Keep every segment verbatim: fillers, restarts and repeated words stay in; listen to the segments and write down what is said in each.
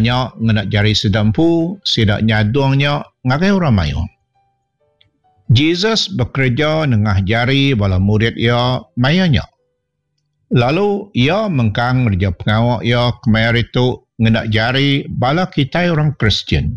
banyak ngenak jari sedampu, sidak nyaduangnya ngakai orang mayu. Jesus bekerja nengah jari bala murid ia mayanya. Lalu ia mengkang kerja pengawak ia kemair itu ngenak jari bala kita orang Kristian.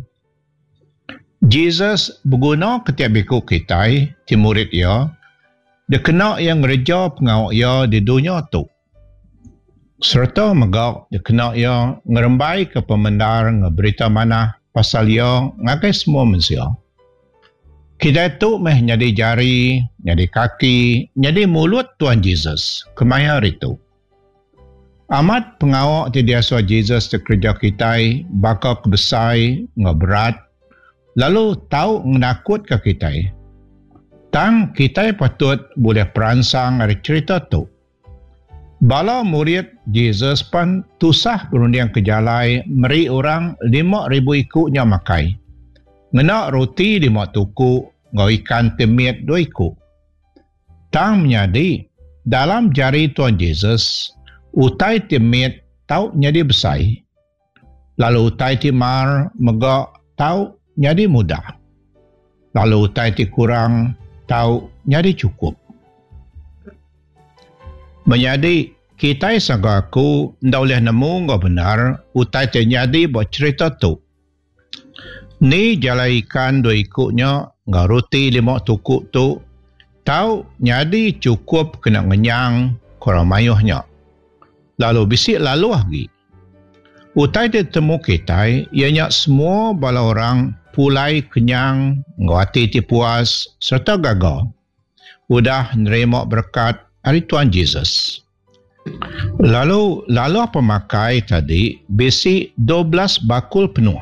Jesus berguna ketiap biku kita, ti murid ia, dia kena yang kerja pengawak ia di dunia tu. Serta megak dia kena ia ngerembai ke pemendar ngeberita mana pasal ia ngakai semua manusia. Kita itu meh nyadi jari, nyadi kaki, nyadi mulut Tuhan Yesus, kemayar itu. Amat pengawak ti biasa Jesus di kerja kita, bakal kebesai, ngeberat, lalu tahu menakut ke kita. Tang kita patut boleh peransang dari cerita tu. Bala murid Jesus pun tusah berundiang ke jalai, meri orang lima ribu ikutnya makai. Ngenak roti lima tuku, ngau ikan temit dua ikut. Tang menyadi, dalam jari Tuhan Yesus, utai temit tau nyadi besai. Lalu utai timar megak tau nyadi mudah. Lalu utai ti kurang tau nyadi cukup. Menyadi, kita sangka aku ndak boleh nemu ngau benar utai ti nyadi buat cerita tu. Ni jalai ikan dua ikutnya, ngau roti lima tukuk tu, tau nyadi cukup kena ngenyang korang mayuhnya. Lalu bisik lalu lagi. Utai dia temu kita, ianya semua bala orang pulai kenyang, ngau hati ti puas, serta gagal. Udah nerima berkat hari Tuhan Yesus. Lalu, lalu pemakai tadi, bisik dua belas bakul penuh.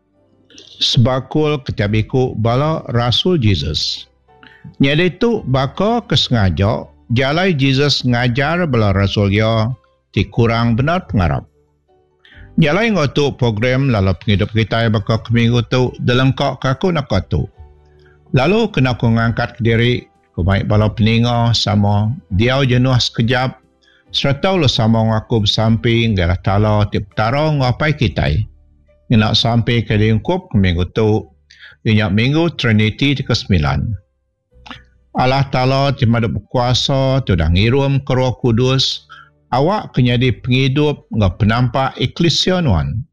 Sebakul ketiap ikut bala Rasul Jesus. Nyadi itu bakal kesengaja jalai Jesus ngajar bala Rasul ya ti kurang benar pengarap. Jalai ngotu program lalu penghidup kita bakal keminggu tu dalam kau kaku nak tu. Lalu kena aku ngangkat ke diri ku baik bala peninga sama dia jenuh sekejap serta lo sama ngaku bersamping gara tala ti petara ngapai kita. Nak sampai ke lingkup minggu tu, inyak minggu Trinity ke sembilan. Allah Ta'ala cuma ada berkuasa, tu dah ngirum ke Roh Kudus, awak kenyadi penghidup, ngak penampak eklesia nuan.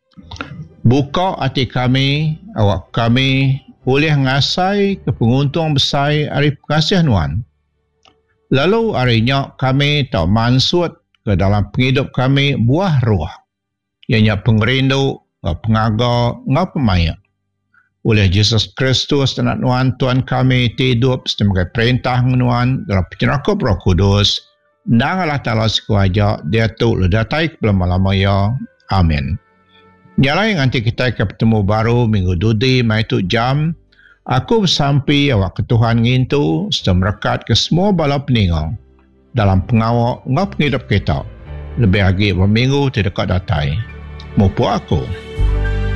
Buka hati kami, awak kami, boleh ngasai ke penguntung besar hari pengasih nuan. Lalu harinya kami tak mansut ke dalam penghidup kami buah roh. Ianya pengerindu, ngau pengaga, ngau pemaya. Oleh Yesus Kristus dan Tuhan Tuhan kami hidup sebagai perintah menuan dalam penyerakup Roh Kudus. Dan Allah Ta'ala sekuaja dia tu ledatai kelama-lama ya. Amin. Jalan yang nanti kita ketemu baru minggu dudi mai tu jam. Aku bersampi awak ke Tuhan ngintu serta merekat ke semua bala peninga dalam pengawak ngau penghidup kita. Lebih lagi berminggu tidak datai. Mupu aku.